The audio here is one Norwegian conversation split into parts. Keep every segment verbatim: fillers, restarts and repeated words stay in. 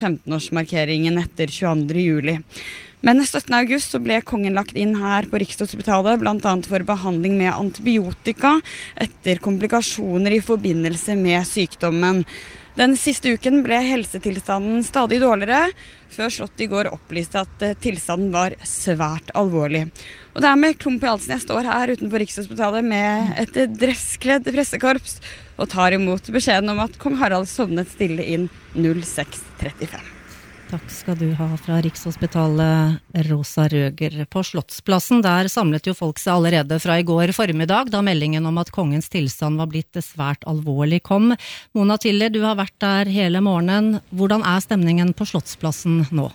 femtenårsmarkeringen etter tjueandre juli. Men syttende august så ble kongen lagt inn her på Rikshospitalet, blant annet for behandling med antibiotika etter komplikasjoner i forbindelse med sykdommen. Den siste uken ble helsetilstanden stadig dårligere, før Slottet i går opplyste at tilstanden var svært alvorlig. Og det er med klump i halsen jeg står her utenfor Rikshospitalet med et dresskledd pressekorps og tar imot beskjeden om at kong Harald sovnet stille inn null seks trettifem. Takk skal du ha fra Rikshospitalet, Rosa Røger. På Slottsplassen der samlet jo folk seg allerede fra i går formiddag, da meldingen om at kongens tilstand var blitt svært alvorlig kom. Mona Tiller, du har vært der hele morgenen. Hvordan er stemningen på Slottsplassen nå?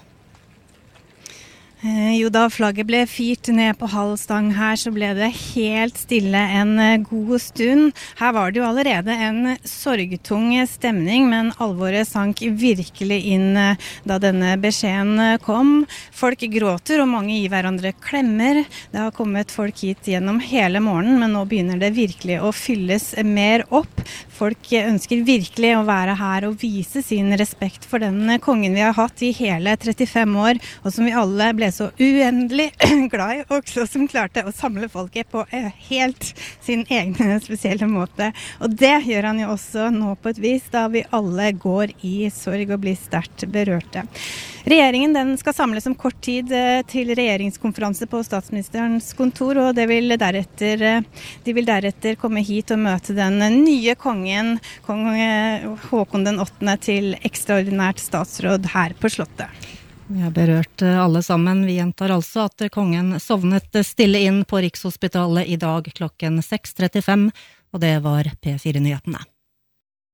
Jo, da flagget ble firt ned på halv stang her, så ble det helt stille en god stund. Her var det jo allerede en sorgtung stemning, men alvoret sank virkelig inn da denne beskjeden kom. Folk gråter, og mange gir hverandre klemmer. Det har kommet folk hit gjennom hele morgenen, men nå begynner det virkelig å fylles mer opp. Folk ønsker virkelig å være her og vise sin respekt for den kongen vi har hatt i hele trettifem år, og som vi alle ble så uendelig glad i, også som klarte å samle folket på helt sin egen spesielle måte. Og det gjør han jo også nå på et vis, da vi alle går i sorg og blir sterkt berørte. Regjeringen den skal samles om kort tid til regjeringskonferanse på statsministerens kontor, og det vil deretter, de vil deretter komme hit og møte den nye kongen, kong Håkon den åttende, til ekstraordinært statsråd her på Slottet. Vi har berørt alle sammen. Vi gjentar altså at kongen sovnet stille inn på Rikshospitalet i dag klokken seks trettifem, og det var P fire Nyhetene.